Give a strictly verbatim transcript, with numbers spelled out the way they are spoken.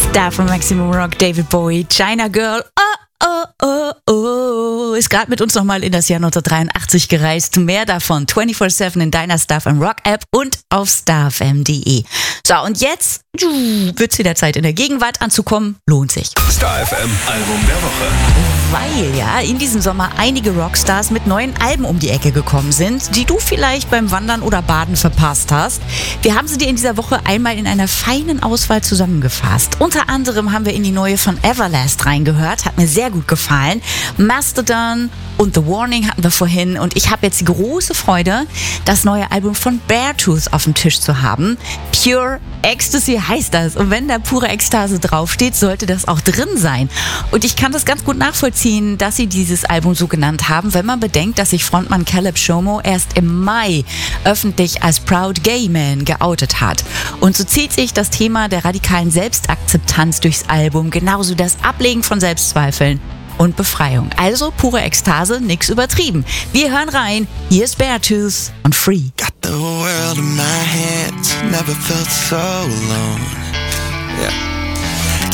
Da von Maximum Rock, David Bowie, China Girl, oh, oh, oh, oh, ist gerade mit uns nochmal in das Jahr neunzehnhundertdreiundachtzig gereist. Mehr davon vierundzwanzig sieben in deiner Star F M Rock App und auf star f m punkt d e. So, und jetzt wird es wieder Zeit, in der Gegenwart anzukommen. Lohnt sich. Star F M Album der Woche. Weil ja in diesem Sommer einige Rockstars mit neuen Alben um die Ecke gekommen sind, die du vielleicht beim Wandern oder Baden verpasst hast. Wir haben sie dir in dieser Woche einmal in einer feinen Auswahl zusammengefasst. Unter anderem haben wir in die neue von Everlast reingehört, hat mir sehr gut gefallen. Mastodon und The Warning hatten wir vorhin und ich habe jetzt die große Freude, das neue Album von Beartooth auf dem Tisch zu haben. Pure Ecstasy heißt das und wenn da pure Ekstase draufsteht, sollte das auch drin sein. Und ich kann das ganz gut nachvollziehen, dass sie dieses Album so genannt haben, wenn man bedenkt, dass sich Frontmann Caleb Shomo erst im Mai öffentlich als Proud Gay Man geoutet hat. Und so zieht sich das Thema der radikalen Selbstakzeptanz durchs Album, genauso das Ablegen von Selbstzweifeln und Befreiung. Also pure Ekstase, nix übertrieben. Wir hören rein, hier ist Beartooth und Free. Got the world in my hands, never felt so alone. Yeah.